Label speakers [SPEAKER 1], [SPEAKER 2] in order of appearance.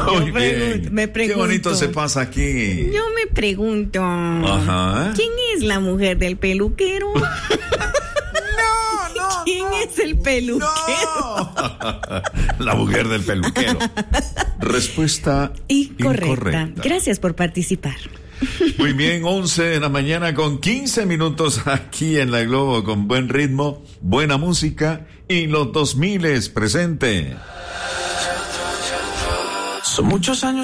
[SPEAKER 1] Muy bien.
[SPEAKER 2] Me pregunto.
[SPEAKER 1] Qué bonito se pasa aquí.
[SPEAKER 2] Yo me pregunto.
[SPEAKER 1] Ajá.
[SPEAKER 2] ¿Quién es la mujer del peluquero? ¿Quién es el peluquero?
[SPEAKER 1] No. La mujer del peluquero. Respuesta incorrecta.
[SPEAKER 2] Gracias por participar.
[SPEAKER 1] Muy bien, 11 de la mañana con 15 minutos aquí en La Globo, con buen ritmo, buena música y los 2000 presente.
[SPEAKER 3] Son muchos años